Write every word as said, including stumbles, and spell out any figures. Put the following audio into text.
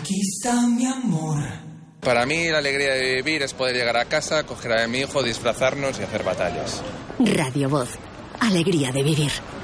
Aquí está mi amor. Para mí la alegría de vivir es poder llegar a casa, coger a mi hijo, disfrazarnos y hacer batallas. Radio Voz. Alegría de vivir.